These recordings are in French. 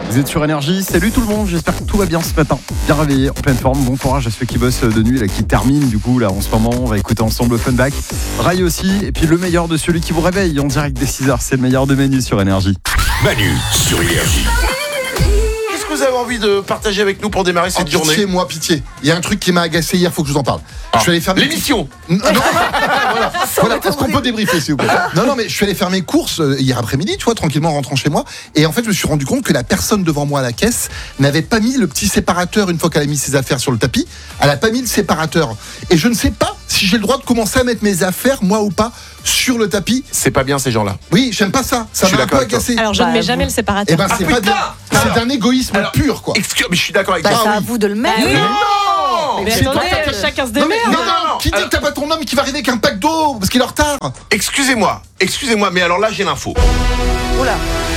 Vous êtes sur Énergie, salut tout le monde, j'espère que tout va bien ce matin. Bien réveillé, en pleine forme, bon courage à ceux qui bossent de nuit, là, qui terminent du coup là en ce moment. On va écouter ensemble Funback, Rai aussi, et puis le meilleur de celui qui vous réveille en direct dès 6h, c'est le meilleur de Manu sur Énergie. Manu sur Énergie. Qu'est-ce que vous avez envie de partager avec nous pour démarrer cette journée? Pitié. Il y a un truc qui m'a agacé hier, faut que je vous en parle. Je suis allé faire l'émission. Voilà, est-ce qu'on peut débriefer s'il vous plaît? Non, mais je suis allé faire mes courses hier après-midi, tu vois, tranquillement en rentrant chez moi. Et en fait, je me suis rendu compte que la personne devant moi à la caisse n'avait pas mis le petit séparateur une fois qu'elle a mis ses affaires sur le tapis. Elle a pas mis le séparateur. Et je ne sais pas si j'ai le droit de commencer à mettre mes affaires, moi ou pas, sur le tapis. C'est pas bien ces gens-là. Oui, j'aime pas ça. Ça Je suis m'a un peu d'accord avec toi. agacé. Alors je ne mets jamais le séparateur. Eh ben, c'est pas bien. C'est d'un égoïsme pur, quoi. Excuse, mais je suis d'accord avec Bah, toi. c'est à vous de le mettre. oui. Non, Mais c'est attendez, pas chacun se Non, mais, démerde. non, qui dit que t'as pas ton homme qui va arriver avec un pack d'eau parce qu'il est en retard? Excusez-moi, mais alors là j'ai l'info. Oula.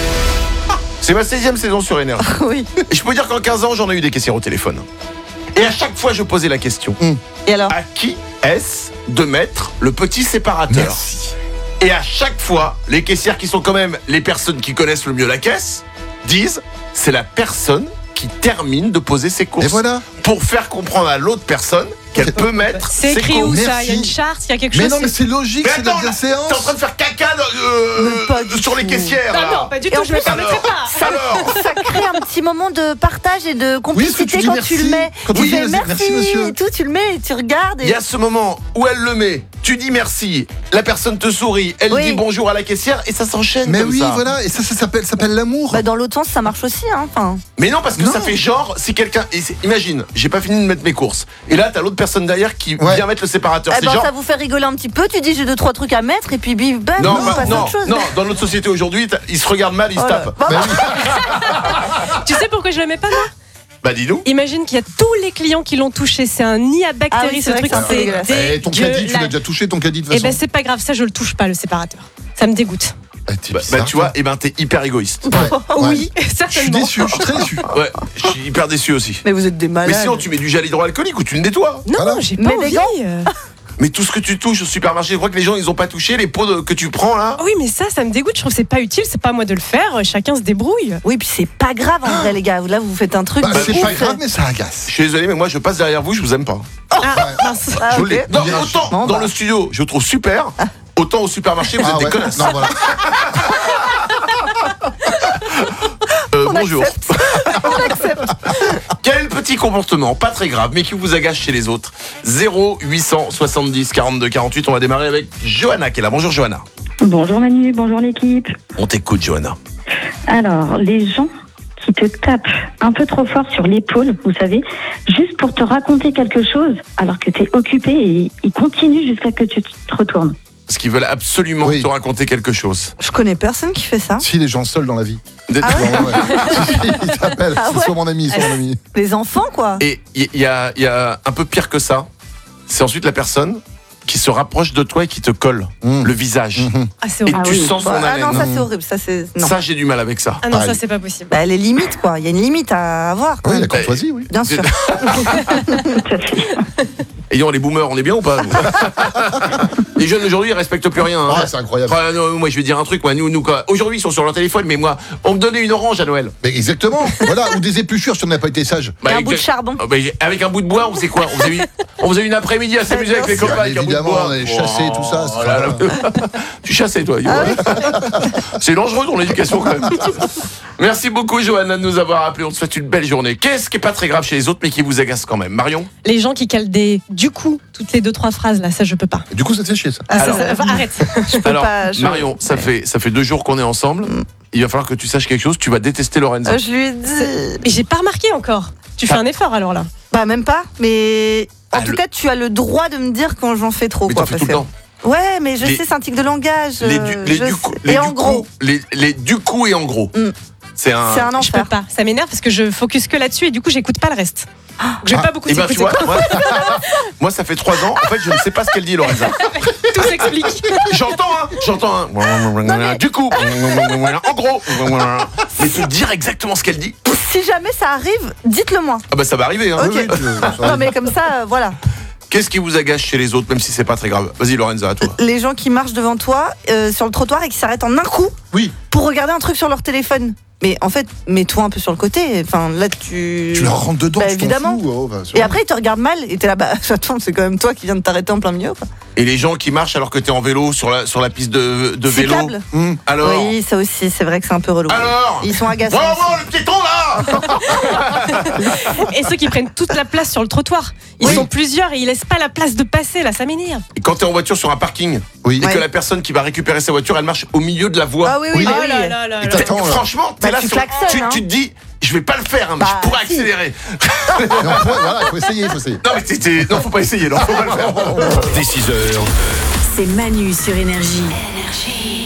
C'est ma 16e saison sur Énergie. Oui. Et je peux dire qu'en 15 ans, j'en ai eu des caissières au téléphone. Et à chaque fois, je posais la question. Et alors? À qui est-ce de mettre le petit séparateur? Merci. Et à chaque fois, les caissières qui sont quand même les personnes qui connaissent le mieux la caisse disent c'est la personne qui termine de poser ses courses. Et voilà. Pour faire comprendre à l'autre personne qu'elle peut mettre C'est ses écrit où courses. ça? Il y a une Merci. charte, il y a quelque Mais chose. non, mais c'est logique, Mais c'est de la attends, là, bienséance. t'es en train de faire caca Mais pas du sur les tout. caissières. Ah là. non, pas du Et tout, en je ne me plus, permettrai pas. Alors, Ça crée un petit moment de partage et de Oui, parce que tu complicité dis quand merci. tu le mets. Quand Tu tu dis fais merci, monsieur. et tout, tu le mets et tu regardes. il y a ce moment où elle le met, tu dis merci, la personne te sourit, elle Oui. dit bonjour à la caissière et ça s'enchaîne Mais comme oui, ça. voilà, et ça s'appelle l'amour. Bah, dans l'autre sens, ça marche aussi. Hein. Enfin, Mais non, parce que Non. ça fait genre, si quelqu'un. Imagine, j'ai pas fini de mettre mes courses. Et là, t'as l'autre personne derrière qui Ouais. vient mettre le séparateur. eh C'est ben, genre. ça vous fait rigoler un petit peu. Tu dis j'ai 2-3 trucs à mettre et puis bim, bam, Non, on passe à autre chose. non, dans notre société aujourd'hui, ils se regardent mal, ils se Oh là. tapent. Bah, Bah bah, oui. Tu sais pourquoi je le mets pas, moi? Bah, dis-nous. Imagine qu'il y a tous les clients qui l'ont touché. C'est un nid à bactéries, Ah oui, c'est ce vrai truc. que c'est un peu dégueulasse. Eh, ton caddie, tu l'as déjà touché, ton caddie de toute Eh façon. ben, c'est pas grave, ça, je le touche pas, le séparateur. Ça me dégoûte. Ah, t'es Bah, bizarre, tu vois, t'es hyper égoïste. toi. Ouais. Oui, Je suis certainement. déçu, je suis très déçu. Ouais, je suis hyper déçu aussi. mais vous êtes des malades. Mais sinon, tu mets du gel hydroalcoolique ou tu le nettoies. Non, Voilà. j'ai pas Mais des envie. Mais tout ce que tu touches au supermarché, je crois que les gens, ils ont pas touché les pots que tu prends là. Oui, mais ça me dégoûte. Je trouve que c'est pas utile. C'est pas à moi de le faire. Chacun se débrouille. Oui, puis c'est pas grave en vrai, les gars. Là, vous faites un truc. Bah, de c'est ouf. pas grave, mais ça agace. Je suis désolé, mais moi, je passe derrière vous, je vous aime pas. Ah, mince. Ah, Je vous ok. le dis. Non, Bien autant Bon, dans bah. le studio, je vous trouve super. Autant au supermarché, vous êtes des ouais. connasses. Non, voilà. Bonjour. On accepte. Quel petit comportement, pas très grave, mais qui vous agace chez les autres? 0870 42 48. On va démarrer avec Johanna qui est là. Bonjour Johanna. Bonjour Manu, bonjour l'équipe. On t'écoute Johanna. Alors, les gens qui te tapent un peu trop fort sur l'épaule, vous savez, juste pour te raconter quelque chose, alors que tu es occupé et ils continuent jusqu'à que tu te retournes. Parce qu'ils veulent absolument Oui. te raconter quelque chose. Je connais personne qui fait ça. Si, les gens seuls dans la vie. Ah Non, ouais. Si, ils t'appellent. Ah ouais. C'est soit mon ami, soit mon ami. Les enfants, quoi. Et il y a un peu pire que ça. C'est ensuite la personne qui se rapproche de toi et qui te colle le visage. Ah, c'est Et horrible. tu oui. sens son Ah haleine. non, ça c'est horrible. Ça c'est non. Ça, j'ai du mal avec ça. Ah non, ça, Pareil. c'est pas possible. Bah, les limites, quoi. Il y a une limite à avoir. Quoi. Oui, la courtoisie, oui. Bien sûr. Tout à fait. Ayons les boomers, on est bien ou pas nous Les jeunes aujourd'hui, ils respectent plus rien. hein. Ah, c'est incroyable. Ah, non, moi, je vais dire un truc. Moi, nous, quoi. Aujourd'hui, ils sont sur leur téléphone, mais moi, on me donnait une orange à Noël. Mais exactement. Voilà, ou des épluchures si on n'a pas été sage. Et un avec bout de charbon. Ah, bah, avec un bout de bois, on faisait quoi on faisait une après-midi à s'amuser avec les Bien copains avec un bout de Évidemment, bois. on allait chasser, tout ça, c'est là, là. Tu chassais, toi. C'est dangereux ton éducation, quand même. Merci beaucoup, Johanna, de nous avoir appelé. On te souhaite une belle journée. Qu'est-ce qui est pas très grave chez les autres, mais qui vous agace quand même? Marion? Les gens qui calent des du coup toutes les 2-3 phrases là, ça je peux pas. Du coup, ça te fait chier, ça. Ah, ça, Alors- enfin, arrête. Alors, pas, Marion, ça fait 2 jours qu'on est ensemble. Il va falloir que tu saches quelque chose. Tu vas détester Lorenza. Je lui ai dit. Mais j'ai pas remarqué encore. Tu fais un effort alors là. Bah, même pas. Mais en Ah, tout le- cas, tu as le droit de me dire quand j'en fais trop. Mais quoi, t'en fais parce tout le temps. Ouais, mais je Les- sais, c'est un tic de langage. Les je du sais. coup, Et en gros, les du coup et en gros. C'est un. c'est un Je peux enfer. pas. Ça m'énerve parce que je focus que là-dessus et du coup j'écoute pas le reste. Donc, je vais pas beaucoup Eh ben, tu t'écouter. vois, moi, ça fait 3 ans. En fait, je ne sais pas ce qu'elle dit, Lorenza. Tout s'explique. J'entends. Du coup, en gros. Mais te dire exactement ce qu'elle dit. Si jamais ça arrive, dites-le moi. Ah bah ça va arriver. Hein. Ok. Oui, Non, mais comme ça, voilà. Qu'est-ce qui vous agace chez les autres, même si c'est pas très grave? Vas-y, Lorenza, à toi. Les gens qui marchent devant toi sur le trottoir et qui s'arrêtent en un coup Oui. pour regarder un truc sur leur téléphone. mais en fait, mets-toi un peu sur le côté. Enfin, là, tu Tu leur rentres dedans, Bah, tu t'en évidemment. fous. Oh, bah, c'est Et bon. après, ils te regardent mal et t'es là, bah, attends, c'est quand même toi qui viens de t'arrêter en plein milieu. Quoi. Et les gens qui marchent alors que t'es en vélo sur la piste de vélo. Cyclable. Alors. Oui, ça aussi, c'est vrai que c'est un peu relou. Alors. Ils sont agaçants. Wow, le piéton là. Et ceux qui prennent toute la place sur le trottoir. Ils sont plusieurs et ils laissent pas la place de passer, là, ça m'énerve. Et quand t'es en voiture sur un parking Oui. et que Ouais. la personne qui va récupérer sa voiture, elle marche au milieu de la voie. Ah oui, oui, Oui. bah Oh oui. là là là Et là. t'attends, là. Franchement, t'es Bah, là tu sur. klaxonnes, Tu hein. te dis, je vais pas le faire, hein, mais Bah, je pourrais si. accélérer. Mais voilà, il faut essayer, Non, mais non, faut pas essayer, non, faut pas le faire. Dès 6h, C'est Manu sur Énergie.